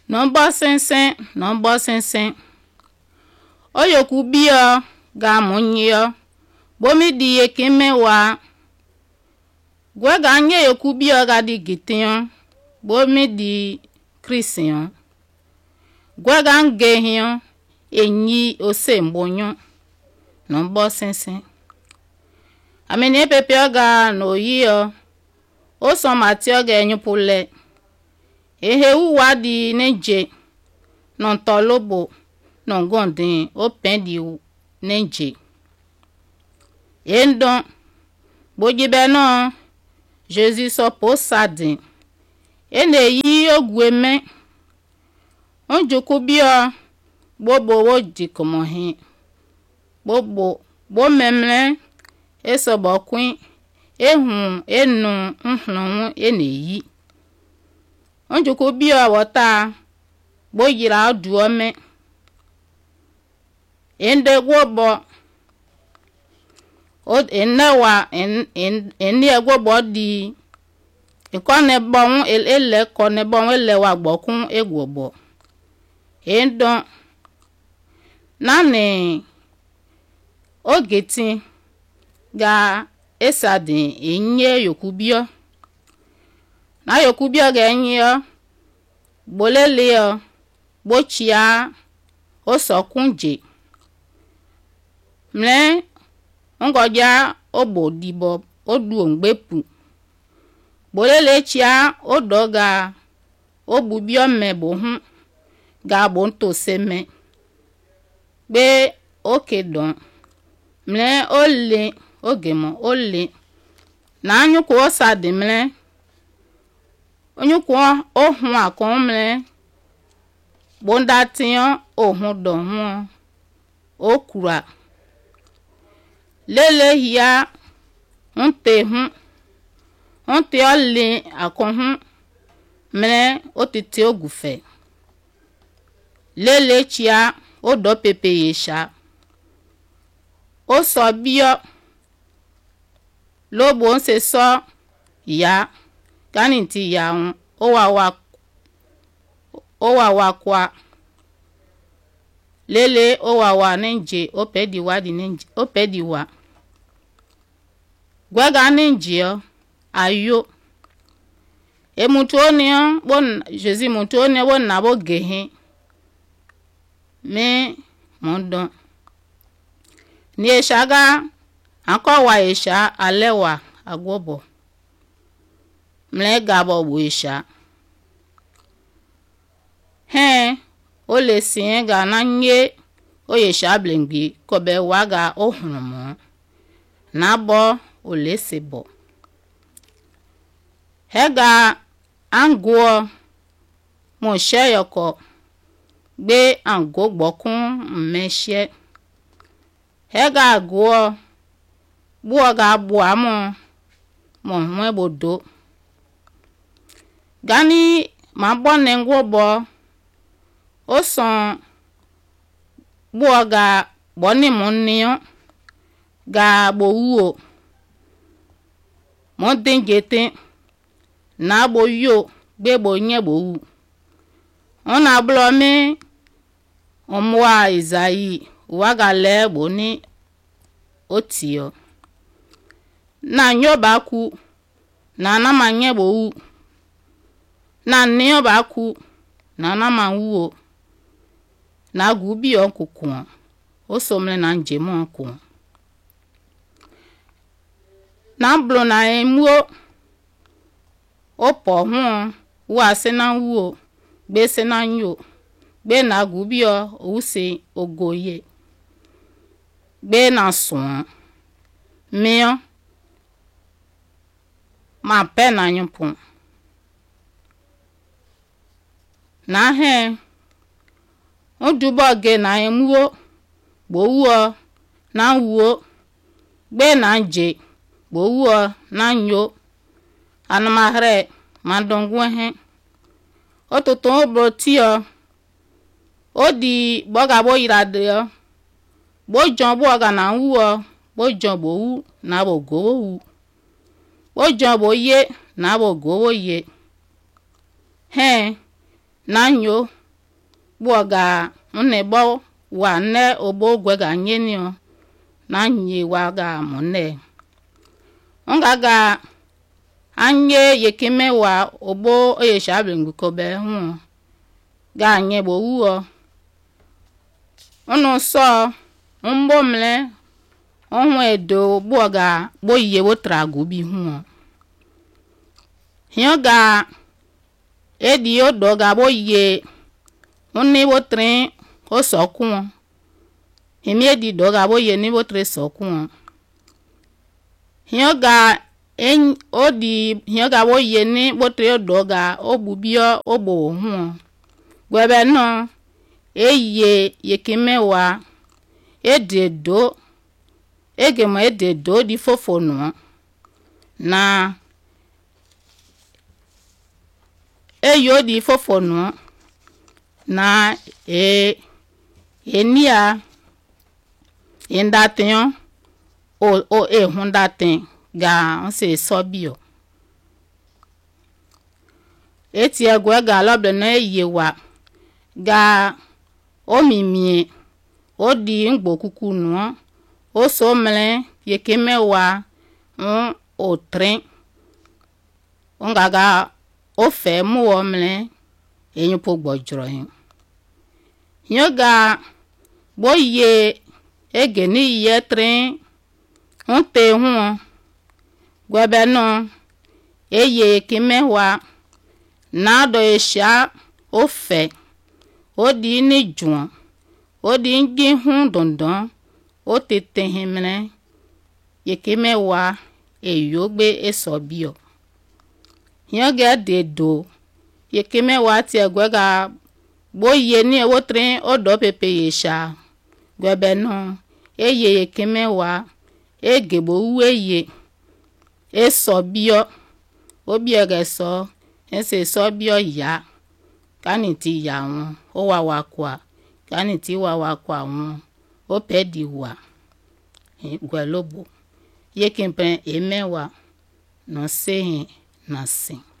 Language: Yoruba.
Number sensen. Oyoku biyo ga munyo. Bomi di yekime wa. Gwe ga nye yoku biyo ga di gitiyon. Bomi di krisiyon. Gwe ga ngehiyon. Enyi ose mbonyon. Number sensen. Amene pepe ga no yiyo. Oso matio ga enyupule. Ehe uwa di neje. Non tolobo. Non gondin. Open di neje. Endon. Bojibe no. Jésus so posadin. Ene yi ogweme. Onjuku biyo. Bobo wo di komohin. Bobo. Bo memle. Eso bokwin. Ehun. Enu. Nhunu. Ene yi. Onjuku biyo wota. Bo yira duome. Ende gwobo. Enewa. Eni gwobo di. Ikone bon. Ele kone bon. Ele wa gbokun egwobo. Endon. Nani. Ogeti. Ga esadin. Enye yoku biyo. Na yoku biyo ga enye. Bolele yo. Bochia. Oso kunje. Mle. Ngoja obo dibo. Odu ongbepu. Bolele chia. Odoga. Obu biyo mebo hun. Ga bonto seme. Be oke don. Mle ole. Ogemo ole. Na anyuku osadi mle. Onyuku ohun akon mle. Bonda tiyan ohun don hun. Okura. Lele hiya. Unte hun. Unte ole akon hun. Mle otite ogufe. Lele chia. Odo pepe yesha. Oso biyo. Lobo onse so. Ya. Kaninti ya un. Owa kwa. Lele owa nenje. Opedi wa di nenje. Opedi wa. Gwega nenje yo. Ayo. Mutu oni yo. Bon. Jezi mutu oni yo. Bon nabo gehe. Me. Mondon. Ni esha ga. Anko wa esha. Alewa. Agwobo. Mle gabo bu esha. Ole siye ga na nye. Oye sha blengbi. Kobe waga ohunumu. Nabo. Ole sebo. Ga angwo. Monshe yoko. Be ango gbokun mmeshe. Ga agwo. Buo ga abu amo. Mwe bodo. Gani mabone ngwobo. Oson. Buo ga boni moniyo. Ga bo uo. Monden gete. Na bo yo. Bebo nye bo u. Ona blome. Omwa Izayi. Waga le boni. Otiyo. Na nyoba ku. Na nama nye bo u. Na nyoba ku. Na nama uo. Na gubi yon kukun. Osomle na njemo ku. Na blo na emwo. Opo hun. Wa se na uo. Be se na nyo. Be na gubi yon. Use ogoye. Be na son. Meyon. Ma pe na nyopon. Na he. Odubo ge na emwo. Bo uo. Na uo. Be na nje. Bo uo. Na nyo. Anamahre. Mandongwe he. Ototon obro tiyo. Odi boga bo irade yo. Bo jon boga na uo. Bo jon bo u. Na bo go u. Bo jon bo ye. Na bo go ye. Na nyo. buoga unebo wa ne obo gwega nyenio na nye waga mone ongaga anye yekime wa obo oyeshabe ngukobe hu ga nye bo uo ono so mbomle ohun edo buoga boye wotragu bi hu hioga edi odoga boye oni wotrin o sokun himi edi doga boye ni wotre sokun hioga odi hioga boye ni wotre odoga obubio ogbo hu gwebe no eye yekimewa ededo egemo ededo di fofonu na eyo di fofonu na enia indaten o ehundaten ga nse sobio etie gwega loble na eyewa ga omimie odi ngbokuku nu o so mle yekemewa otrin ongaga ofe mu omle enyu po gbojro hin yoga boye egeni ye trin unte hu gwebe no eye kemewa na do esha ofe odi ni juan odi ngi hu dondon o tete himne yekemewa eyogbe esobio yoga dedo yekemewa tie gwega boye ni ewotrin odo pepe yesha gwebe no eye yekemewa egebo uweye esobio obiege so ense sobio ya kaniti ya won o wawa kwa kaniti wawa kwa won o pedi wa gwelobo yekempe emewa no se na sin